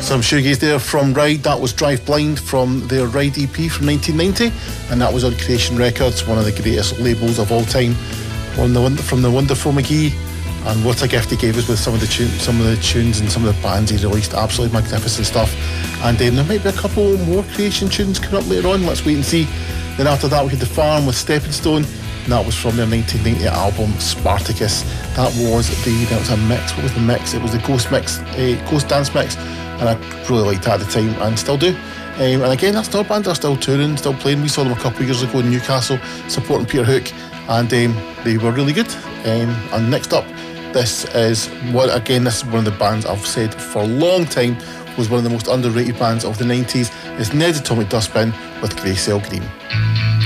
Some shoegaze there from Ride. That was Drive Blind from their Ride EP from 1990, and that was on Creation Records, one of the greatest labels of all time. From the wonderful McGee, and what a gift he gave us with some of the tunes and some of the bands he released. Absolutely magnificent stuff. And there might be a couple more Creation tunes coming up later on. Let's wait and see. Then after that we had The Farm with Stepping Stone, and that was from their 1990 album Spartacus. That was a mix. What was the mix? It was the Ghost mix, Ghost dance mix, and I really liked that at the time and still do. And again, that's another band that are still touring, still playing. We saw them a couple of years ago in Newcastle supporting Peter Hook, and they were really good. And next up, this is one of the bands I've said for a long time was one of the most underrated bands of the 90s. It's Ned's Atomic Dustbin with Grey Cell Green.